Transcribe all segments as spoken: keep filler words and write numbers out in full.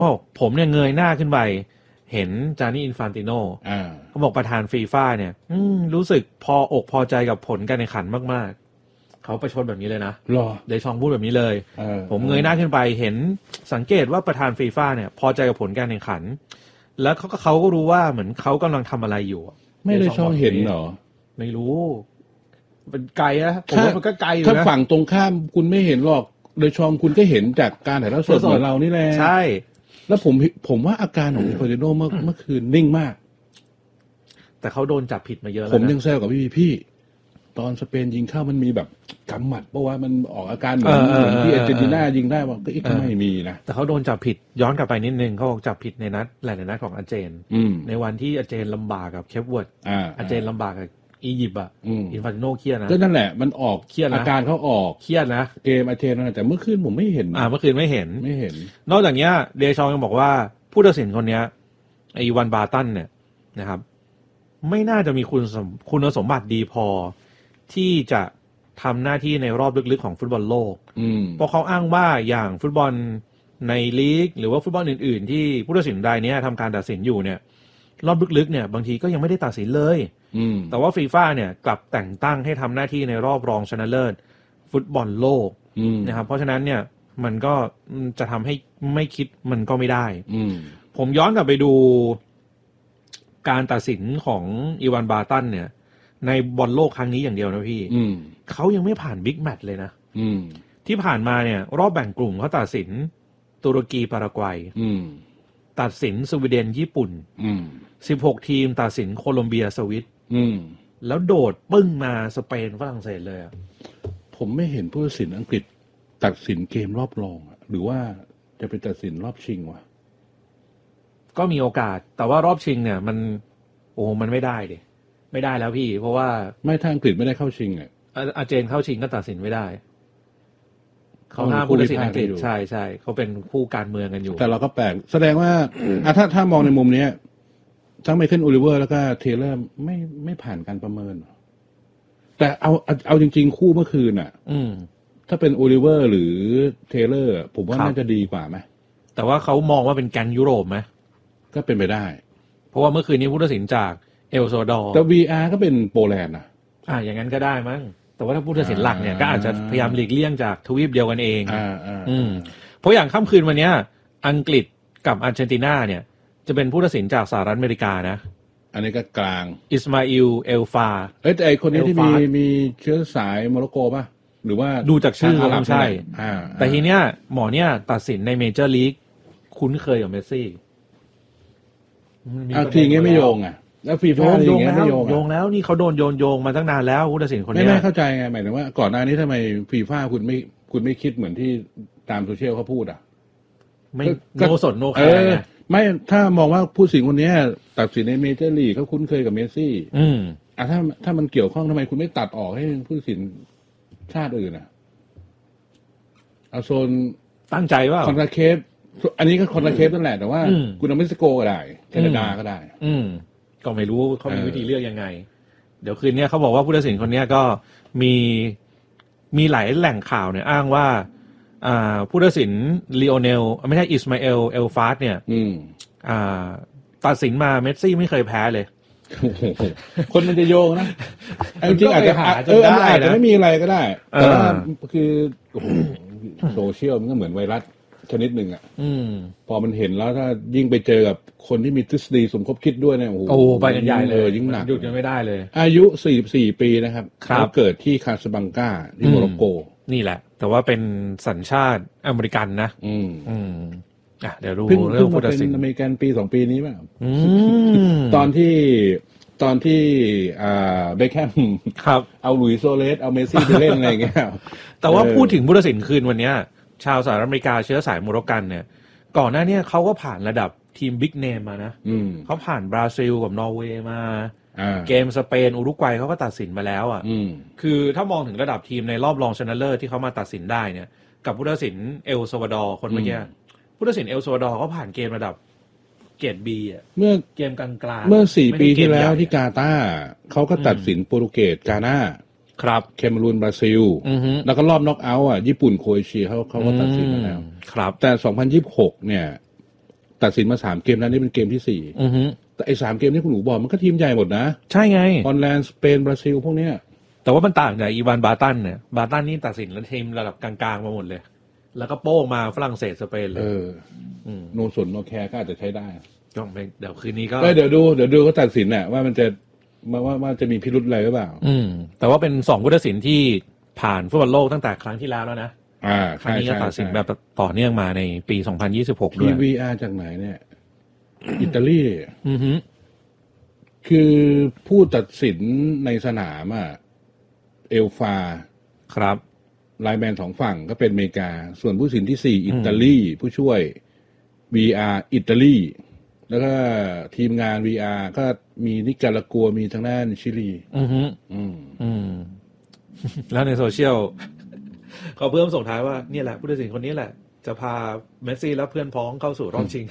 โอ้ผมเนี่ยเงยหน้าขึ้นไปเห็นจานี่อินฟานติโนอ่าเขาบอกประธานฟีฟ่าเนี่ยอืมรู้สึกพออกพอใจกับผลการแข่งขันมากๆเขาประชดแบบนี้เลยนะหรอเดชองพูดแบบนี้เลยผมเงยหน้าขึ้นไปเห็นสังเกตว่าประธานฟีฟ่าเนี่ยพอใจกับผลการแข่งขันแล้วเขาก็เขาก็รู้ว่าเหมือนเขากำลังทำอะไรอยู่ไม่ได้ช่องเห็นเหรอไม่รู้เป็นไกลนะผมว่ามันก็ไกลอยู่นะถ้าฝั่งตรงข้ามคุณไม่เห็นหรอกโดยชองคุณก็เห็นจากการถ่ายทอดสดของเรานี่แหละใช่แล้วผมผมว่าอาการของอินฟานติโนเมื่อเมื่อคืนนิ่งมากแต่เขาโดนจับผิดมาเยอะแล้วผมยังแซวกับพี่พี่ตอนสเปนยิงเข้ามันมีแบบกำหมัดเพราะว่ามันออกอาการเหมือนเหมือนที่อาร์เจนตินายิงได้ว่าก็อีกไม่มีนะแต่เขาโดนจับผิดย้อนกลับไปนิดนึงเขาบอกจับผิดในนัดหลายๆนัดของอาร์เจนในวันที่อาร์เจนลำบากกับเคปเวิร์ดอาร์เจนลำบากกับอียิปต์อ่ะอินฟานติโนเครียดนะก็นั่นแหละมันออกเครียดอาการเขาออกเครียดนะเกมอาร์เจนนั่นแต่เมื่อคืนผมไม่เห็นอ่าเมื่อคืนไม่เห็นไม่เห็นนอกจากนี้เดชองยังบอกว่าผู้ตัดสินคนนี้ไอ้วันบาตันเนี่ยนะครับไม่น่าจะมีคุณคุณสมบัติดีพอที่จะทำหน้าที่ในรอบลึกๆของฟุตบอลโลกเพราะเขาอ้างว่าอย่างฟุตบอลในลีกหรือว่าฟุตบอลอื่นๆที่ผู้ตัดสินรายนี้ทำการตัดสินอยู่เนี่ยรอบลึกๆเนี่ยบางทีก็ยังไม่ได้ตัดสินเลยแต่ว่าฟีฟ่าเนี่ยกลับแต่งตั้งให้ทำหน้าที่ในรอบรองชนะเลิศฟุตบอลโลกนะครับเพราะฉะนั้นเนี่ยมันก็จะทำให้ไม่คิดมันก็ไม่ได้ผมย้อนกลับไปดูการตัดสินของอีวานบาตันเนี่ยในบอลโลกครั้งนี้อย่างเดียวนะพี่เขายังไม่ผ่านบิ๊กแมตช์เลยนะที่ผ่านมาเนี่ยรอบแบ่งกลุ่มเขาตัดสินตุรกีปารากวัยตัดสินสวีเดนญี่ปุ่นสิบหกทีมตัดสินโคลอมเบียสวิตแล้วโดดปึ้งมาสเปนฝรั่งเศสเลยอ่ะผมไม่เห็นผู้ตัดสินอังกฤษตัดสินเกมรอบรองหรือว่าจะไปตัดสินรอบชิงวะก็มีโอกาสแต่ว่ารอบชิงเนี่ยมันโอ้มันไม่ได้ดิไม่ได้แล้วพี่เพราะว่าไม่ถ้าอังกฤษไม่ได้เข้าชิงอ่ะอาร์เจนเข้าชิงก็ตัดสินไม่ได้เขาห้ามผู้ตัดสินอังกฤษใช่ใช่เขาเป็นคู่การเมืองกันอยู่แต่เราก็แปลกแสดงว่าอ่ะถ้าถ้ามองในมุมนี้ทั้งไมเคิลโอลิเวอร์แล้วก็เทเลอร์ไม่ไม่ผ่านการประเมินแต่เอาเอาจริงๆคู่เมื่อคืนอ่ะถ้าเป็นโอลิเวอร์หรือเทเลอร์ผมว่าน่าจะดีกว่าไหมแต่ว่าเขามองว่าเป็นแก๊งยุโรปไหมก็เป็นไปได้เพราะว่าเมื่อคืนนี้ผู้ตัดสินจากเอลซัลวาดอร์แต่ วี อาร์ ก็เป็นโปแลนด์นะอ่าอย่างนั้นก็ได้มั้งแต่ว่าถ้าผู้ตัดสินหลักเนี่ยก็อาจจะพยายามหลีกเลี่ยงจากทวีปเดียวกันเองอ่าอ่าอืมเพราะอย่างค่ำคืนวันนี้อังกฤษกับอาร์เจนตินาเนี่ยจะเป็นผู้ตัดสินจากสหรัฐอเมริกานะอันนี้ก็กลางอิสมาอิลเอลฟาเอ้ยแต่ไอคนนี้ที่มีมีเชื้อสายโมร็อกโกป่ะหรือว่าดูจากชื่อเขาใช่แต่ทีเนี้ยหมอเนี่ยตัดสินในเมเจอร์ลีกคุ้นเคยกับเมสซี่อ่ะทีงี้ไม่โยงอ่ะแล้วฟีฟ่าอะไรอย่างเงี้ยไม่โยงโยงแล้วนี่เขาโดนโยนโยงมาตั้งนานแล้วผู้ตัดสินคนนี้ไม่ไม่เข้าใจไงหมายถึงว่าก่อนหน้านี้ทำไมฟีฟ่าคุณไม่คุณไม่คิดเหมือนที่ตามโซเชียลเขาพูดอ่ะไม่โนสนโนแคร์ไม่ถ้ามองว่าผู้สิงคนนี้ตัดสินในเมเจอร์ลีกเขาคุ้นเคยกับเมสซี่อืมอ่ะถ้าถ้ามันเกี่ยวข้องทำไมคุณไม่ตัดออกให้ผู้สินชาติอื่นอ่ะเอาโซนตั้งใจว่าคอนทราเคฟอันนี้ก็คอนทราเคฟนั่นแหละแต่ว่าคุณเอาเม็กซิโกก็ได้แคนาดาก็ได้อืมก็ไม่รู้เขามีวิธีเลือกยังไงเดี๋ยวคืนนี้เขาบอกว่าผู้ตัดสินคนนี้ก็มีมีหลายแหล่งข่าวเนี่ยอ้างว่าอ่าผู้ตัดสินลีโอเนลไม่ใช่อิสมาเอลเอลฟาสเนี่ยอ่าตัดสินมาเมสซี่ไม่เคยแพ้เลยคนมันจะโยงนะจริงๆอาจจะเอออาจจะไม่มีอะไรก็ได้แต่ว่าคือโซเชียลมันก็เหมือนไวรัสชนิดหนึ่งอ่ะพอมันเห็นแล้วถ้ายิ่งไปเจอกับคนที่มีทฤษฎีสมคบคิดด้วยเนี่ยโอ้โหไปกันใหญ่เลยยิ่งหนักหยุดกันไม่ได้เลยอายุสี่สิบสี่ปีนะครับเขาเกิดที่คาสบังกาที่โมร็อกโกนี่แหละแต่ว่าเป็นสัญชาติอเมริกันนะอืมอืมอ่ะเดี๋ยวรู้เรื่องผู้ตัดสินเป็นอเมริกันปีสองปีนี้ป่ะตอนที่ตอนที่อ่าเบคแฮมครับเอาหลุยส์โซเลสเอาเมสซี่ไปเล่นอะไรอย่างเงี้ยแต่ว่าพูดถึงผู้ตัดสินคืนวันนี้ชาวสหรัฐอเมริกาเชื้อสายโมร็อกกันเนี่ยก่อนหน้านี้เขาก็ผ่านระดับทีมบิ๊กเนมมานะเขาผ่านบราซิลกับนอร์เวย์มาเกมสเปนอุรุกวัยเขาก็ตัดสินมาแล้วอ่ะคือถ้ามองถึงระดับทีมในรอบรองชนะเลิศที่เขามาตัดสินได้เนี่ยกับผู้ตัดสินเอลซัลวาดอร์คนเมื่อกี้ผู้ตัดสินเอลซัลวาดอร์เขาผ่านเกมระดับเกรด B อ่ะเมื่อเกมกลางๆเมื่อสี่ปีที่แล้วที่กาตาร์เขาก็ตัดสินโปรตุเกสกาน่าครับเคเมรูนบราซิลแล้วก็รอบน็อกเอาท์อ่ะญี่ปุ่นโครเอเชียเขาเขาก็ตัดสินมาแล้วครับแต่สองพันยี่สิบหกเนี่ยตัดสินมาสามเกมนั้นนี่เป็นเกมที่สี่แต่ไอ้สามเกมที่คุณหนูบอกมันก็ทีมใหญ่หมดนะใช่ไงฮอลแลนด์สเปนบราซิลพวกเนี้ยแต่ว่ามันต่างจากอีวานบาตันเนี่ยบาตันนี่ตัดสินแล้วทีมระดับกลางๆมาหมดเลยแล้วก็โป้งมาฝรั่งเศสสเปนเลยเออโนสนโนแคร์ก็อาจจะใช้ได้ต้องไปเดี๋ยวคืนนี้ก็เดี๋ยวดูเดี๋ยวดูเขาตัดสินน่ะว่ามันจะว่าว่าจะมีพิรุธอะไรหรือเปล่าอืมแต่ว่าเป็นสองผู้ตัดสินที่ผ่านฟุตบอลโลกตั้งแต่ครั้งที่แล้วแล้วนะอ่าครั้งนี้ก็ตัดสินแบบต่อเนื่องมาในปีสองพันยี่สิบหกด้วยพี วี อาร์ จากไหนเนี่ย อิตาลีอือฮึคือผู้ตัดสินในสนามอ่ะเอลฟาครับไลน์แมนสองฝั่งก็เป็นอเมริกาส่วนผู้ตัดสินที่สี่อิตาลีผู้ช่วย วี อาร์ อิตาลีแล้วก็ทีมงาน วี อาร์ ก็มีนิการากัวมีทางด้านชิลีอือฮึอืมอืมแล้วในโซเชียลเขาเพิ่มส่งท้ายว่าเนี่ยแหละผู้ตัดสินคนนี้แหละจะพาเมสซี่และเพื่อนพ้องเข้าสู่รอบชิง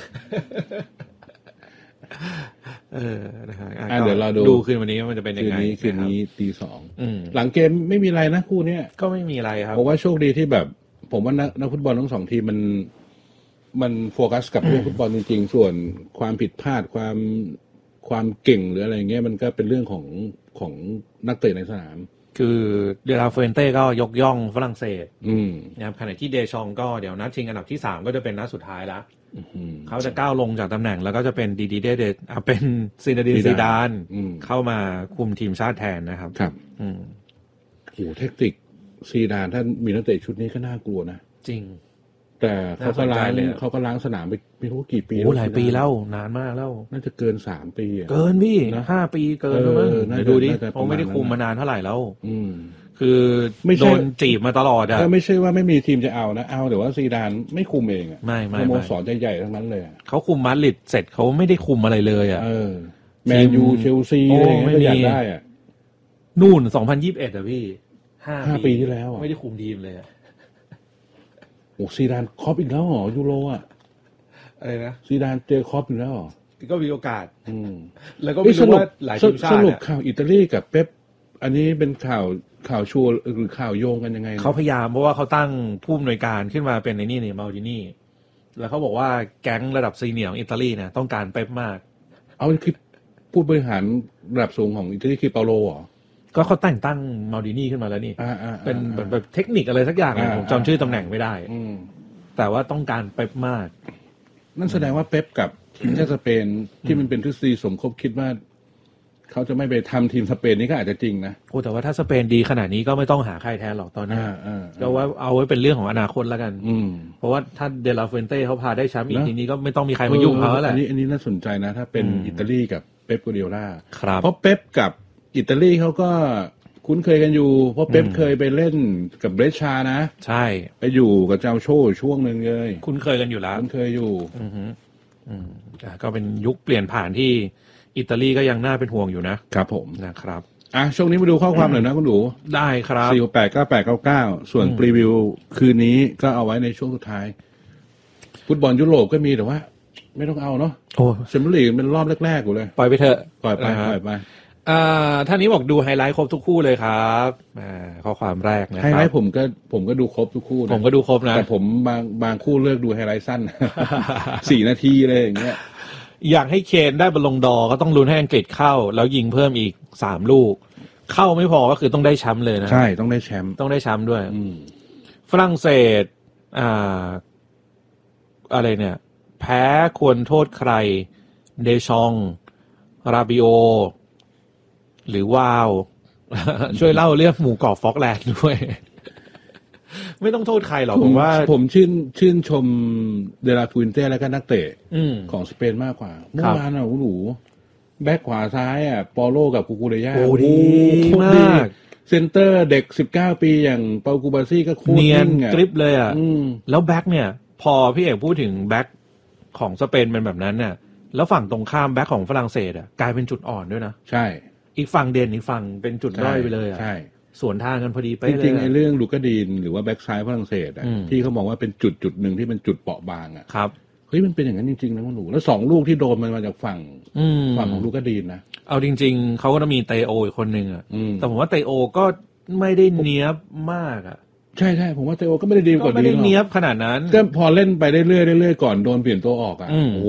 เออนะฮะเดี๋ยวเราดูดูคืนวันนี้มันจะเป็นยังไงคืนนี้คืนนี้ตีสองหลังเกมไม่มีอะไรนะคู่นี้ก็ไม่มีอะไรครับผมว่าโชคดีที่แบบผมว่านักฟุตบอลทั้งสองทีมมันมันโฟกัสกับเรื่องฟุตบอลจริงๆส่วนความผิดพลาดความความเก่งหรืออะไรเงี้ยมันก็เป็นเรื่องของของนักเตะในสนามคือเดลาเฟนเต้ก็ยกย่องฝรั่งเศสอืมนะครับขณะที่เดชองก็เดี๋ยวนัดชิงอันดับที่สามก็จะเป็นนัดสุดท้ายแล้วเขาจะก้าวลงจากตำแหน่งแล้วก็จะเป็นดีดีเดเดเป็นซินาดินซีดานเข้ามาคุมทีมชาติแทนนะครับครับอืมโหเทคนิคซีดานท่านมีนักเตะชุดนี้ก็น่ากลัวนะจริงแต่เขาก็ล้างเขาก็ล้างสนามไปไม่รู้กี่ปีโอ้หลายปีแล้วนานมากแล้วน่าจะเกินสามปีเกินพี่ห้าปีเกินแล้วมั้งดูดิเขาไม่ได้คุมมานานเท่าไหร่แล้วอืมคือโดนจีบมาตลอดอะก็ไม่ใช่ว่าไม่มีทีมจะเอานะเอาแต่ว่าซีดานไม่คุมเองอะไม่ไม่สโมสรใหญ่ๆทั้งนั้นเลยเขาคุมมาดริดเสร็จเขาไม่ได้คุมอะไรเลยอะเออแมนยูเชลซีอะไรไม่อยากได้อะนู่นสองพันยี่สิบเอ็ดอะพี่ห้าปีที่แล้วไม่ได้คุมทีมเลยโอ้ซีดานครอปอีกแล้วเหรอยูโรอ่ะอะไรนะซีดานเจอครอปอีกแล้วเหรอก็มีโอกาสอืมแล้วก็ไม่รู้ว่าหลายทีมชาติสรุปข่าวอิตาลีกับเป๊ปอันนี้เป็นข่าวข่าวชัวร์หรือข่าวโยงกันยังไงเขาพยายามเพราะว่าเขาตั้งผู้อำนวยการขึ้นมาเป็นในนี่เนี่ยมาลดินี่แล้วเขาบอกว่าแก๊งระดับซีเนียร์ของอิตาลีเนี่ยต้องการเป๊ปมากเอาคือผู้บริหารระดับสูงของอิตาลีคือเปาโลเหรอก็เขาแต่งตั้งมาลดินี่ขึ้นมาแล้วนี่เป็นแบบแบบเทคนิคอะไรสักอย่างผมจำชื่อตำแหน่งไม่ได้แต่ว่าต้องการเป๊ปมากนั่นแสดงว่าเป๊ปกับทีมชาติสเปนที่มันเป็นทฤษฎีสมคบคิดว่าเขาจะไม่ไปทำทีมสเปนนี่ก็อาจจะจริงนะโอ้แต่ว่าถ้าสเปนดีขนาดนี้ก็ไม่ต้องหาใครแทนหรอกตอนนี้ก็ว่าเอาไว้เป็นเรื่องของอนาคตแล้วกันเพราะว่าถ้าเดลาเฟนเต้เขาพาได้แชมป์อีกทีนี้ก็ไม่ต้องมีใครมายุ่งเขาแล้วแหละอันนี้อันนี้น่าสนใจนะถ้าเป็นอิตาลีกับเป๊ปกัวเดียล่าครับเพราะเป๊ปกับอิตาลีเขาก็คุ้นเคยกันอยู่เพราะเป๊ปเคยไปเล่นกับเบรชานะใช่ไปอยู่กับเจ้าโชว์ช่วงนึงเลยคุ้นเคยกันอยู่แล้วคุ้นเคยอยู่อือฮึอืมก็เป็นยุคเปลี่ยนผ่านที่อิตาลีก็ยังน่าเป็นห่วงอยู่นะครับผมนะครับอ่ะช่วงนี้มาดูข้อความหน่อยนะคุณดูได้ครับสี่ แปด เก้า แปด เก้า เก้าส่วนพรีวิวคืนนี้ก็เอาไว้ในช่วงสุดท้ายฟุตบอลยุโรปก็มีแต่ว่าไม่ต้องเอาเนาะโอ้แชมเปี้ยนลีกเป็นรอบแรกๆกูเลยปล่อยไปเถอะปล่อยไปปล่อยไปอ่าท่านนี้บอกดูไฮไลท์ครบทุกคู่เลยครับอ่าข้อความแรกนะครับไฮไลท์ผมก็ผมก็ดูครบทุกคู่นะผมก็ดูครบนะแต่ผมบางบางคู่เลือกดูไฮไลท์สั้น สี่นาทีเลยอย่างเงี้ยอยากให้เคนได้บอลลงดอร์ก็ต้องลุ้นให้อังกฤษเข้าแล้วยิงเพิ่มอีกสามลูกเข้าไม่พอก็คือต้องได้แชมป์เลยนะใช่ต้องได้แชมป์ต้องได้แชมป์ด้วยฝรั่งเศสอ่าอะไรเนี่ยแพ้ควรโทษใครเดชองราบิโอหรือวาว ช่วยเล่าเรื่องหมู่เกาะฟอกแลนด์ด้วย ไม่ต้องโทษใครหรอกผมว่าผมชื่นชื่นชมเดลาฟูนเต้แล้วก็นักเตะของสเปนมากกว่าเมื่อวานอ่ะหนูแบ็คขวาซ้ายอ่ะปอโลกับกูกูเดย่าโอ้ดีมากเซนเตอร์เด็กสิบเก้าปีอย่างเปากูบาซี่ก็โคตรเนียนกริปเลยอ่ะแล้วแบ็คเนี่ยพอพี่เอกพูดถึงแบ็คของสเปนเป็นแบบนั้นเนี่ยแล้วฝั่งตรงข้ามแบ็คของฝรั่งเศสอ่ะกลายเป็นจุดอ่อนด้วยนะใช่อีกฝั่งเด่นอีกฝั่งเป็นจุดด้อยไปเลยอ่ะใช่สวนทางกันพอดีไปเลยจริงๆไอ้เรื่องลูกาดีนหรือว่าแบ็คซ้ายฝรั่งเศสอ่ะที่เขามองว่าเป็นจุดจุดหนึ่งที่เป็นจุดเปราะบางอ่ะครับเฮ้ยมันเป็นอย่างนั้นจริงๆนะคุณหนูแล้วสองลูกที่โดนมันมาจากฝั่งฝั่งของลูกาดีนนะเอาจริงๆเขาก็ต้องมีเตโออีกคนหนึ่งอ่ะแต่ผมว่าเตโอก็ไม่ได้เนี้ยบมากอ่ะใช่ใช่ผมว่าเตโอก็ไม่ได้ดีกว่าดีไม่ได้เนี้ยบขนาดนั้นก็พอเล่นไปเรื่อยๆเรื่อยๆก่อนโดนเปลี่ยนตัวออกอ่ะโอ้โห